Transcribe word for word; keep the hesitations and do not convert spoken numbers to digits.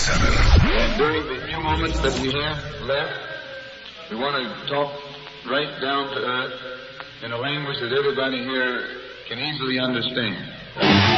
seven. And during the few moments that we have left, we want to talk right down to earth in a language that everybody here can easily understand.